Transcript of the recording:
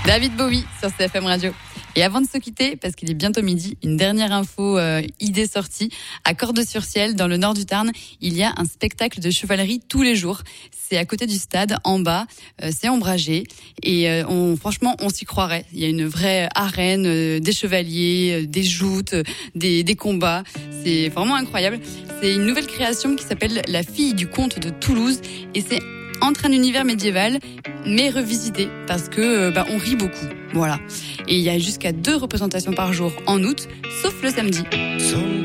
David Bowie sur CFM Radio. Et avant de se quitter, parce qu'il est bientôt midi, une dernière info idée sortie. À Cordes-sur-Ciel, dans le nord du Tarn, il y a un spectacle de chevalerie tous les jours. C'est à côté du stade, en bas, c'est ombragé. Et franchement, on s'y croirait. Il y a une vraie arène, des chevaliers, des joutes, des combats. C'est vraiment incroyable. C'est une nouvelle création qui s'appelle La fille du comte de Toulouse. Et c'est entre un univers médiéval, mais revisité, parce que on rit beaucoup. Voilà. Et il y a jusqu'à 2 représentations par jour en août, sauf le samedi.